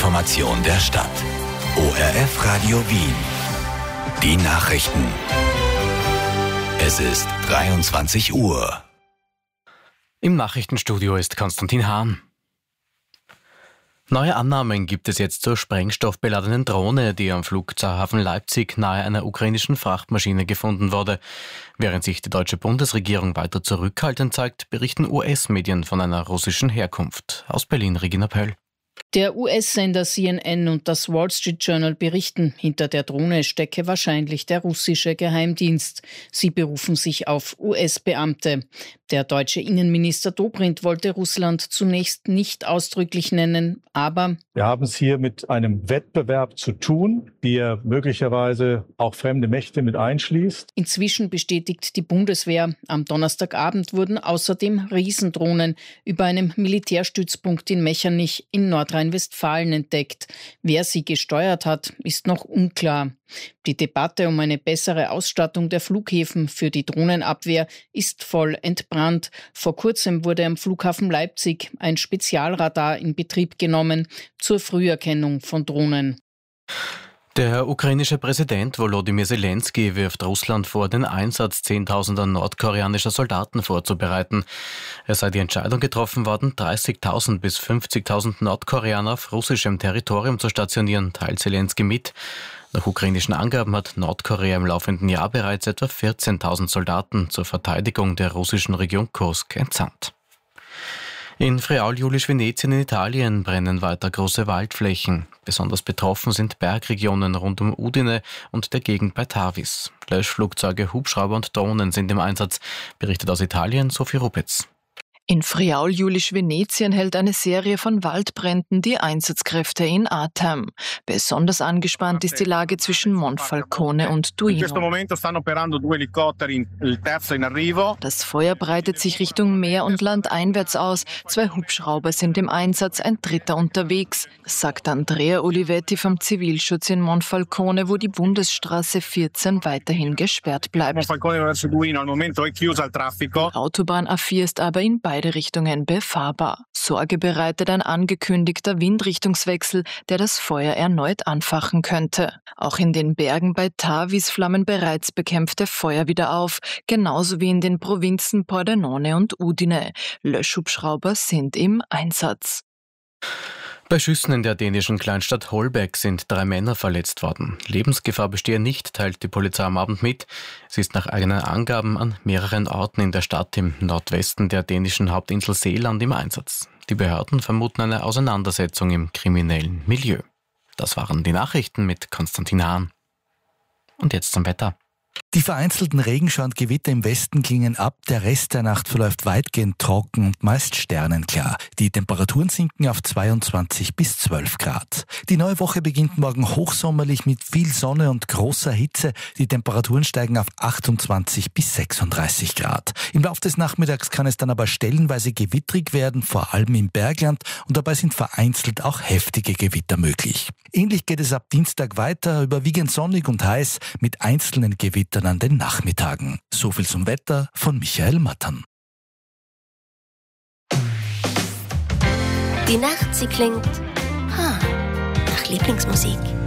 Information der Stadt. ORF Radio Wien. Die Nachrichten. Es ist 23 Uhr. Im Nachrichtenstudio ist Konstantin Hahn. Neue Annahmen gibt es jetzt zur sprengstoffbeladenen Drohne, die am Flughafen Leipzig nahe einer ukrainischen Frachtmaschine gefunden wurde. Während sich die deutsche Bundesregierung weiter zurückhaltend zeigt, berichten US-Medien von einer russischen Herkunft. Aus Berlin, Regina Pöll. Der US-Sender CNN und das Wall Street Journal berichten, hinter der Drohne stecke wahrscheinlich der russische Geheimdienst. Sie berufen sich auf US-Beamte. Der deutsche Innenminister Dobrindt wollte Russland zunächst nicht ausdrücklich nennen, aber wir haben es hier mit einem Wettbewerb zu tun, der möglicherweise auch fremde Mächte mit einschließt. Inzwischen bestätigt die Bundeswehr, am Donnerstagabend wurden außerdem Riesendrohnen über einem Militärstützpunkt in Mechernich in Nordrhein-Westfalen entdeckt. Wer sie gesteuert hat, ist noch unklar. Die Debatte um eine bessere Ausstattung der Flughäfen für die Drohnenabwehr ist voll entbrannt. Vor kurzem wurde am Flughafen Leipzig ein Spezialradar in Betrieb genommen zur Früherkennung von Drohnen. Der ukrainische Präsident Volodymyr Zelensky wirft Russland vor, den Einsatz zehntausender nordkoreanischer Soldaten vorzubereiten. Es sei die Entscheidung getroffen worden, 30.000 bis 50.000 Nordkoreaner auf russischem Territorium zu stationieren, teilt Zelensky mit. Nach ukrainischen Angaben hat Nordkorea im laufenden Jahr bereits etwa 14.000 Soldaten zur Verteidigung der russischen Region Kursk entsandt. In Friaul-Julisch-Venetien in Italien brennen weiter große Waldflächen. Besonders betroffen sind Bergregionen rund um Udine und der Gegend bei Tavis. Löschflugzeuge, Hubschrauber und Drohnen sind im Einsatz, berichtet aus Italien Sophie Rupitz. In Friaul-Julisch-Venetien hält eine Serie von Waldbränden die Einsatzkräfte in Atem. Besonders angespannt ist die Lage zwischen Monfalcone und Duino. Das Feuer breitet sich Richtung Meer und landeinwärts aus. 2 Hubschrauber sind im Einsatz, ein dritter unterwegs, sagt Andrea Olivetti vom Zivilschutz in Monfalcone, wo die Bundesstraße 14 weiterhin gesperrt bleibt. Die Autobahn A4 ist aber in beide Richtungen befahrbar. Sorge bereitet ein angekündigter Windrichtungswechsel, der das Feuer erneut anfachen könnte. Auch in den Bergen bei Tavis flammen bereits bekämpfte Feuer wieder auf, genauso wie in den Provinzen Pordenone und Udine. Löschhubschrauber sind im Einsatz. Bei Schüssen in der dänischen Kleinstadt Holbæk sind 3 Männer verletzt worden. Lebensgefahr bestehe nicht, teilt die Polizei am Abend mit. Sie ist nach eigenen Angaben an mehreren Orten in der Stadt im Nordwesten der dänischen Hauptinsel Seeland im Einsatz. Die Behörden vermuten eine Auseinandersetzung im kriminellen Milieu. Das waren die Nachrichten mit Konstantin Hahn. Und jetzt zum Wetter. Die vereinzelten Regenschauer und Gewitter im Westen klingen ab. Der Rest der Nacht verläuft weitgehend trocken und meist sternenklar. Die Temperaturen sinken auf 22 bis 12 Grad. Die neue Woche beginnt morgen hochsommerlich mit viel Sonne und großer Hitze. Die Temperaturen steigen auf 28 bis 36 Grad. Im Laufe des Nachmittags kann es dann aber stellenweise gewittrig werden, vor allem im Bergland. Und dabei sind vereinzelt auch heftige Gewitter möglich. Ähnlich geht es ab Dienstag weiter, überwiegend sonnig und heiß, mit einzelnen Gewittern an den Nachmittagen. So viel zum Wetter von Michael Mattern. Die Nacht, sie klingt nach Lieblingsmusik.